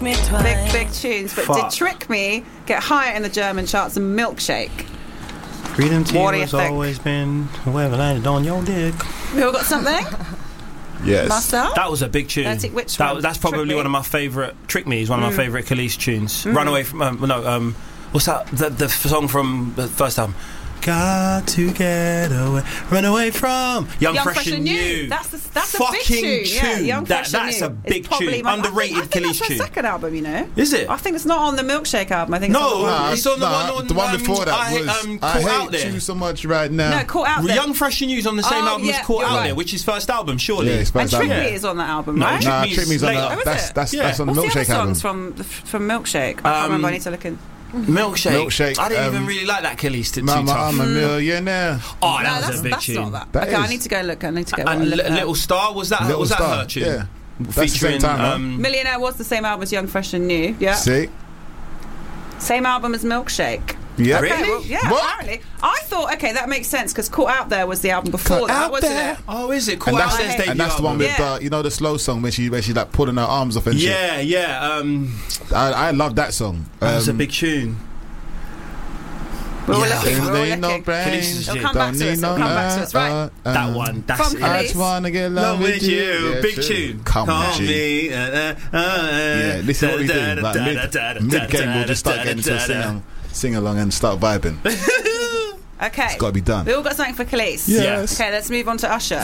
me twice. Big tunes. But Fuck. did Trick Me get higher in the German charts than Milkshake? Freedom to What do you you has think? always been whoever landed on your dick. We all got something? Yes. Marcel? That was a big tune. Which one? That's probably Trick Me? one of my favourite. Trick Me is one of my favourite Khalees tunes. Runaway from what's that? The song from the first album. Got to get away, run away from Young Fresh and New. That's a big fucking tune. Yeah, Young Fresh and that's New. a big It's probably tune. Underrated I think Khalees that's her tune. second album, you know. Is it? I think it's not on the Milkshake album. I think it's on the No, one. it's on the one before that I, was Caught I Hate Out There. You So Much Right Now. No, Caught Out There. Young Fresh and New's on the same Oh, album yeah, as Caught you're Out right. There, which is first album, surely. Yeah, it's And first Trick album. Me is on that album, No, right? Trick Nah, Me's Trick Me's on later. that. Oh, is That's it? on the What's the Milkshake other album. songs from Milkshake? I can't remember. I need to look in. Milkshake. I didn't um, even really like that Khalees too Mama, tough. I'm a millionaire. Oh, No, that was a big that's tune. not that. That Okay, I is. need to go look. I need to go. And look at that. Little Star, was that Little Star, her tune? yeah. That's the Featuring same time, right? Millionaire was the same album as Young Fresh and New. Yeah. See? Same album as Milkshake. Yeah. Really? Okay, well, yeah, What? apparently. I thought, okay, that makes sense because Caught Out There was the album before Caught that, Out wasn't There. it? Oh, is it? And Caught Out that's, There's debut and that's the one album. with Yeah. the slow song when she like pulling her arms off and shit. Yeah. I love that song. That was a big tune. We're all Yeah. looking. We're all Ain't no looking. brains, It'll come back don't to us, need no it'll come back to us, right. That one. That's From it. I Khalees. just wanna get Love love with you. Yeah, Big true. tune. Come on, Call G. me. Yeah, listen what we do. Like mid game, we'll just start getting into a sing along and start vibing. Okay. It's got to be done. We all got something for Khalees. Yes. Okay, let's move on to Usher.